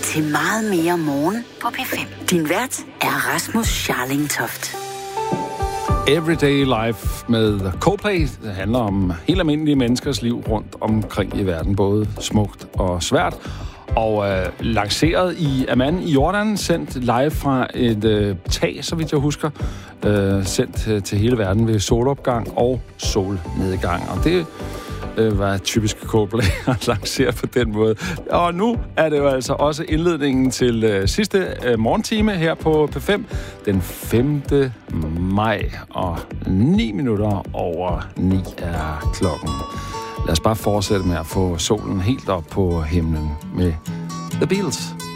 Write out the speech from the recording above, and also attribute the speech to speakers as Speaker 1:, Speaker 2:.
Speaker 1: til Meget mere morgen på P5. Din vært er Rasmus Scharlingtoft.
Speaker 2: Everyday Life med Coldplay. Det handler om helt almindelige menneskers liv rundt omkring i verden, både smukt og svært. Og lanceret i Amman i Jordan, sendt live fra et tag, så vidt jeg husker. Sendt til hele verden ved solopgang og solnedgang. Og det var typisk Coldplay at lancere på den måde. Og nu er det jo altså også indledningen til sidste morgentime her på P5. Den 5. maj og 9 minutter over 9 er klokken. Lad os bare fortsætte med at få solen helt op på himlen med The Beatles.